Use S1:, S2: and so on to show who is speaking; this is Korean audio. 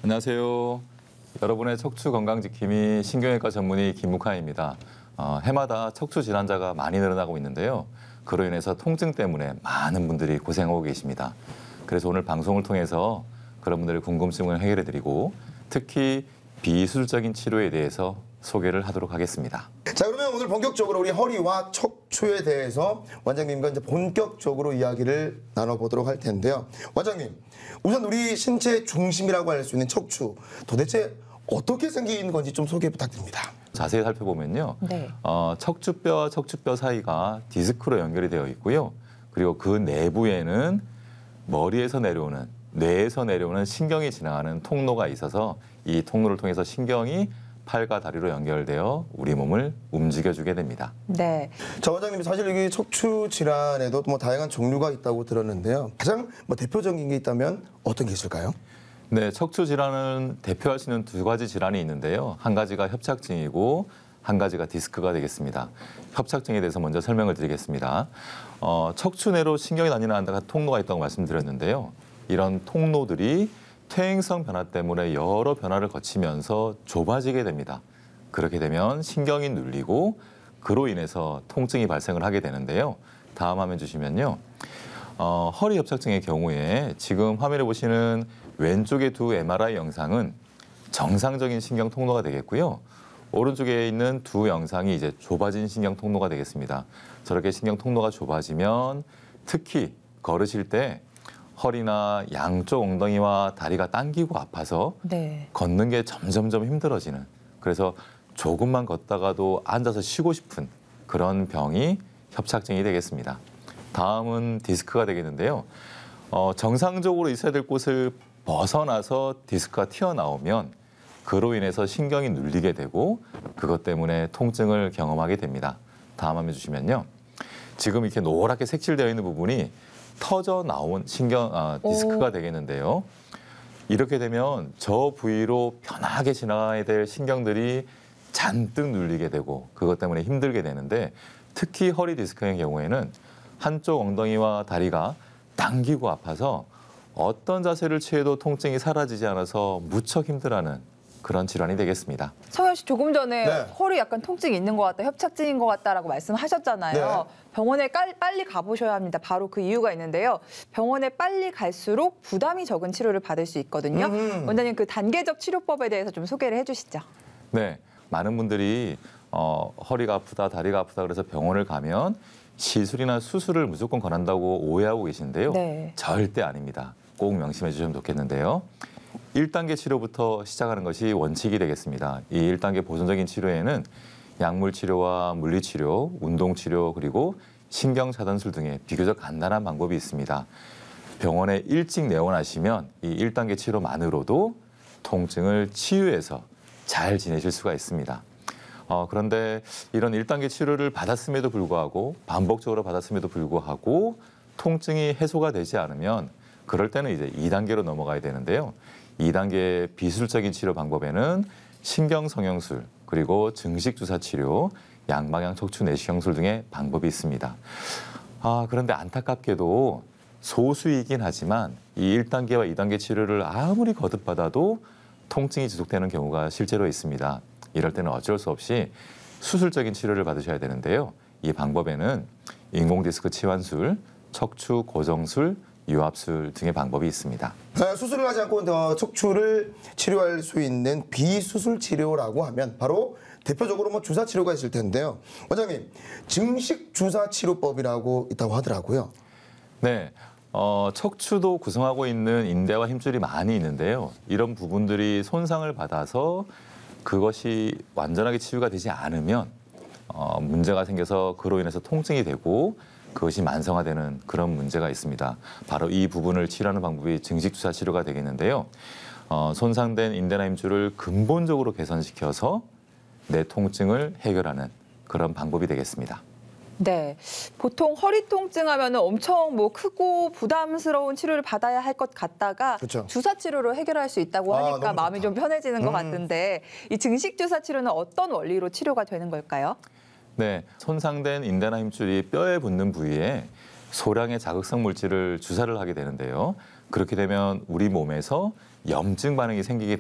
S1: 안녕하세요. 여러분의 척추 건강지킴이 신경외과 전문의 김묵하입니다. 해마다 척추 질환자가 많이 늘어나고 있는데요. 그로 인해서 통증 때문에 많은 분들이 고생하고 계십니다. 그래서 오늘 방송을 통해서 그런 분들의 궁금증을 해결해드리고 특히 비수술적인 치료에 대해서 소개를 하도록 하겠습니다.
S2: 자, 그러면 오늘 본격적으로 우리 허리와 척추에 대해서 원장님과 이제 본격적으로 이야기를 나눠보도록 할 텐데요. 원장님, 우선 우리 신체 중심이라고 할 수 있는 척추, 도대체 어떻게 생긴 건지 좀 소개 부탁드립니다.
S1: 자세히 살펴보면요.
S3: 네.
S1: 척추뼈와 척추뼈 사이가 디스크로 연결이 되어 있고요. 그리고 그 내부에는 머리에서 내려오는, 뇌에서 내려오는 신경이 지나가는 통로가 있어서 이 통로를 통해서 신경이 팔과 다리로 연결되어 우리 몸을 움직여주게 됩니다.
S3: 네.
S2: 자, 원장님, 사실 이 척추 질환에도 뭐 다양한 종류가 있다고 들었는데요. 가장 대표적인 게 있다면 어떤 게 있을까요?
S1: 네, 척추 질환은 대표할 수 있는 두 가지 질환이 있는데요. 한 가지가 협착증이고 한 가지가 디스크가 되겠습니다. 협착증에 대해서 먼저 설명을 드리겠습니다. 척추 내로 신경이 다니는 통로가 있다고 말씀드렸는데요. 이런 통로들이 퇴행성 변화 때문에 여러 변화를 거치면서 좁아지게 됩니다. 그렇게 되면 신경이 눌리고 그로 인해서 통증이 발생을 하게 되는데요. 다음 화면 주시면요. 허리 협착증의 경우에 지금 화면에 보시는 왼쪽의 두 MRI 영상은 정상적인 신경 통로가 되겠고요. 오른쪽에 있는 두 영상이 이제 좁아진 신경 통로가 되겠습니다. 저렇게 신경 통로가 좁아지면 특히 걸으실 때 허리나 양쪽 엉덩이와 다리가 당기고 아파서
S3: 네.
S1: 걷는 게 점점점 힘들어지는, 그래서 조금만 걷다가도 앉아서 쉬고 싶은 그런 병이 협착증이 되겠습니다. 다음은 디스크가 되겠는데요. 정상적으로 있어야 될 곳을 벗어나서 디스크가 튀어나오면 그로 인해서 신경이 눌리게 되고 그것 때문에 통증을 경험하게 됩니다. 다음 화면 주시면요. 지금 이렇게 노랗게 색칠되어 있는 부분이 터져 나온 디스크가 되겠는데요. 이렇게 되면 저 부위로 편하게 지나가야 될 신경들이 잔뜩 눌리게 되고 그것 때문에 힘들게 되는데, 특히 허리 디스크의 경우에는 한쪽 엉덩이와 다리가 당기고 아파서 어떤 자세를 취해도 통증이 사라지지 않아서 무척 힘들어하는 그런 질환이 되겠습니다.
S3: 성현 씨 조금 전에
S2: 네.
S3: 허리 약간 통증이 있는 것 같다, 협착증인 것 같다라고 말씀하셨잖아요.
S2: 네.
S3: 병원에 빨리 가보셔야 합니다. 바로 그 이유가 있는데요. 병원에 빨리 갈수록 부담이 적은 치료를 받을 수 있거든요. 원장님, 그 단계적 치료법에 대해서 좀 소개를 해주시죠.
S1: 네, 많은 분들이 허리가 아프다, 다리가 아프다 그래서 병원을 가면 시술이나 수술을 무조건 권한다고 오해하고 계신데요.
S3: 네.
S1: 절대 아닙니다. 꼭 명심해 주시면 좋겠는데요. 1단계 치료부터 시작하는 것이 원칙이 되겠습니다. 이 1단계 보존적인 치료에는 약물 치료와 물리 치료, 운동 치료, 그리고 신경 차단술 등의 비교적 간단한 방법이 있습니다. 병원에 일찍 내원하시면 이 1단계 치료만으로도 통증을 치유해서 잘 지내실 수가 있습니다. 그런데 이런 1단계 치료를 받았음에도 불구하고 반복적으로 받았음에도 불구하고 통증이 해소가 되지 않으면 그럴 때는 이제 2단계로 넘어가야 되는데요. 2단계 비수술적인 치료 방법에는 신경성형술, 그리고 증식주사 치료, 양방향 척추 내시경술 등의 방법이 있습니다. 그런데 안타깝게도 소수이긴 하지만 이 1단계와 2단계 치료를 아무리 거듭받아도 통증이 지속되는 경우가 실제로 있습니다. 이럴 때는 어쩔 수 없이 수술적인 치료를 받으셔야 되는데요. 이 방법에는 인공디스크 치환술, 척추 고정술, 유압술 등의 방법이 있습니다.
S2: 수술을 하지 않고 척추를 치료할 수 있는 비수술 치료라고 하면 바로 대표적으로 주사 치료가 있을 텐데요. 원장님, 증식 주사 치료법이라고 있다고 하더라고요.
S1: 네, 척추도 구성하고 있는 인대와 힘줄이 많이 있는데요. 이런 부분들이 손상을 받아서 그것이 완전하게 치유가 되지 않으면 문제가 생겨서 그로 인해서 통증이 되고 그것이 만성화되는 그런 문제가 있습니다. 바로 이 부분을 치료하는 방법이 증식주사 치료가 되겠는데요. 손상된 인대나 힘줄을 근본적으로 개선시켜서 내 통증을 해결하는 그런 방법이 되겠습니다.
S3: 네, 보통 허리 통증하면 엄청 크고 부담스러운 치료를 받아야 할 것 같다가
S2: 그렇죠.
S3: 주사 치료로 해결할 수 있다고 하니까
S2: 너무
S3: 마음이
S2: 좋다.
S3: 좀 편해지는 것 같은데, 이 증식 주사 치료는 어떤 원리로 치료가 되는 걸까요?
S1: 네, 손상된 인대나 힘줄이 뼈에 붙는 부위에 소량의 자극성 물질을 주사를 하게 되는데요. 그렇게 되면 우리 몸에서 염증 반응이 생기게